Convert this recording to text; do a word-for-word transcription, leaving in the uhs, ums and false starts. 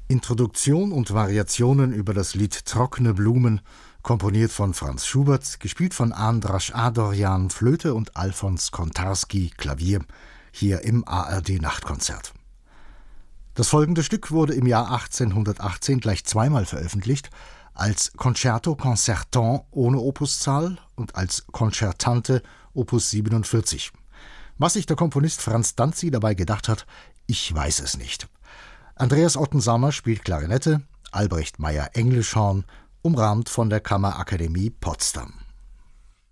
Introduktion und Variationen über das Lied Trockene Blumen, komponiert von Franz Schubert, gespielt von Andras Adorjan Flöte und Alfons Kontarski Klavier, hier im A R D-Nachtkonzert. Das folgende Stück wurde im Jahr achtzehnhundertachtzehn gleich zweimal veröffentlicht, als Concerto Concertant ohne Opuszahl und als Concertante Opus siebenundvierzig. Was sich der Komponist Franz Danzi dabei gedacht hat, ich weiß es nicht. Andreas Ottensammer spielt Klarinette, Albrecht Meyer Englischhorn, umrahmt von der Kammerakademie Potsdam.